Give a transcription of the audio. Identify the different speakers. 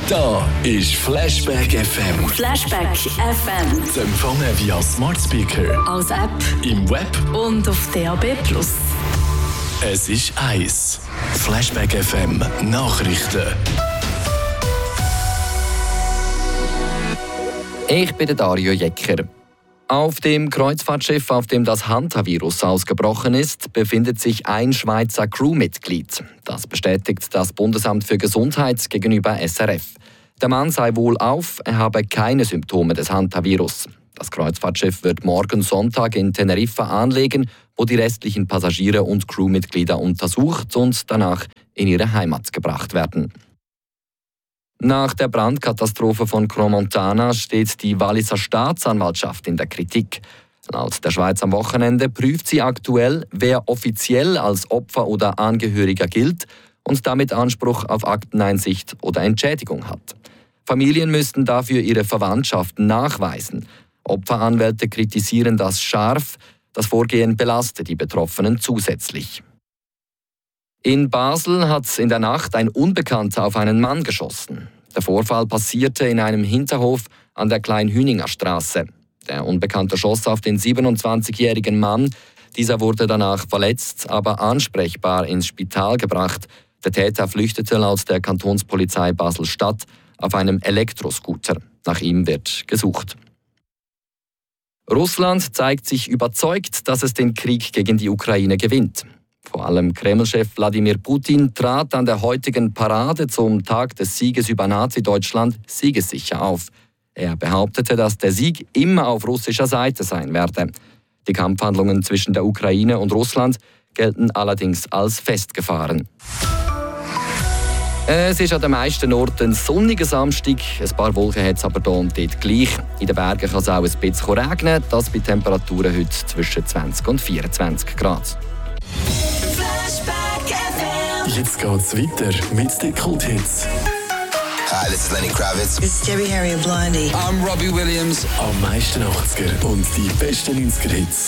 Speaker 1: Da ist Flashback FM.
Speaker 2: Flashback FM.
Speaker 1: Zu empfangen via Smart Speaker,
Speaker 2: Als App
Speaker 1: im Web.
Speaker 2: und auf DAB+.
Speaker 1: Es ist 1. Flashback FM Nachrichten.
Speaker 3: Ich bin der Dario Jecker. Auf dem Kreuzfahrtschiff, auf dem das Hantavirus ausgebrochen ist, befindet sich ein Schweizer Crewmitglied. Das bestätigt das Bundesamt für Gesundheit gegenüber SRF. Der Mann sei wohlauf, er habe keine Symptome des Hantavirus. Das Kreuzfahrtschiff wird morgen Sonntag in Teneriffa anlegen, wo die restlichen Passagiere und Crewmitglieder untersucht und danach in ihre Heimat gebracht werden. Nach der Brandkatastrophe von Crans-Montana steht die Walliser Staatsanwaltschaft in der Kritik. Laut der Schweiz am Wochenende prüft sie aktuell, wer offiziell als Opfer oder Angehöriger gilt und damit Anspruch auf Akteneinsicht oder Entschädigung hat. Familien müssten dafür ihre Verwandtschaft nachweisen. Opferanwälte kritisieren das scharf. Das Vorgehen belaste die Betroffenen zusätzlich. In Basel hat in der Nacht ein Unbekannter auf einen Mann geschossen. Der Vorfall passierte in einem Hinterhof an der Kleinhüninger Straße. Der Unbekannte schoss auf den 27-jährigen Mann. Dieser wurde danach verletzt, aber ansprechbar ins Spital gebracht. Der Täter flüchtete laut der Kantonspolizei Basel-Stadt auf einem Elektroscooter. Nach ihm wird gesucht. Russland zeigt sich überzeugt, dass es den Krieg gegen die Ukraine gewinnt. Vor allem Kreml-Chef Wladimir Putin trat an der heutigen Parade zum Tag des Sieges über Nazi-Deutschland siegessicher auf. Er behauptete, dass der Sieg immer auf russischer Seite sein werde. Die Kampfhandlungen zwischen der Ukraine und Russland gelten allerdings als festgefahren. Es ist an den meisten Orten ein sonniger Samstag. Ein paar Wolken hat es aber hier und dort gleich. In den Bergen kann es auch ein bisschen regnen. Das bei Temperaturen heute zwischen 20 und 24 Grad.
Speaker 1: Jetzt geht's weiter mit den Kulthits.
Speaker 4: Hi, this is Lenny Kravitz.
Speaker 5: It's Debbie Harry and Blondie.
Speaker 4: I'm Robbie Williams.
Speaker 1: Am meisten 80er und die besten 90er Hits.